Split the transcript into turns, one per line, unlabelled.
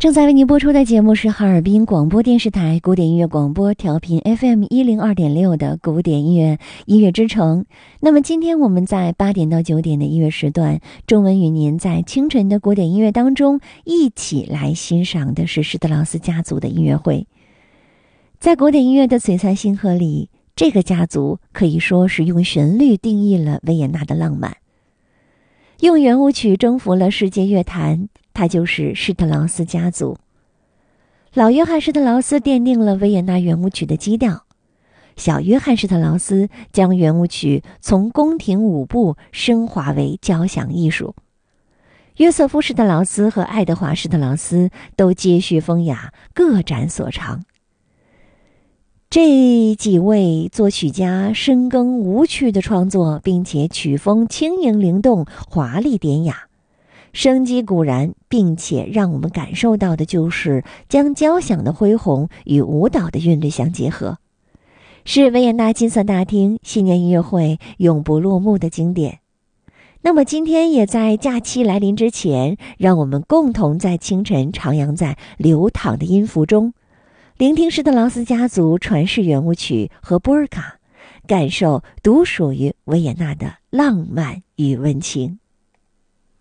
正在为您播出的节目是哈尔滨广播电视台古典音乐广播调频 FM102.6 的古典音乐之城。那么今天我们在8点到9点的音乐时段，中文与您在清晨的古典音乐当中一起来欣赏的是施特劳斯家族的音乐会。在古典音乐的璀璨星河里，这个家族可以说是用旋律定义了维也纳的浪漫，用圆舞曲征服了世界乐坛，它就是施特劳斯家族。老约翰·施特劳斯奠定了维也纳圆舞曲的基调，小约翰·施特劳斯将圆舞曲从宫廷舞步升华为交响艺术。约瑟夫·施特劳斯和爱德华·施特劳斯都接续风雅，各展所长。这几位作曲家深耕舞曲的创作，并且曲风轻盈灵动、华丽典雅，生机固然，并且让我们感受到的就是将交响的恢宏与舞蹈的韵律相结合，是维也纳金色大厅新年音乐会永不落幕的经典。那么今天也在假期来临之前，让我们共同在清晨徜徉在流淌的音符中，聆听施特劳斯家族传世圆舞曲和波尔卡，感受独属于维也纳的浪漫与温情。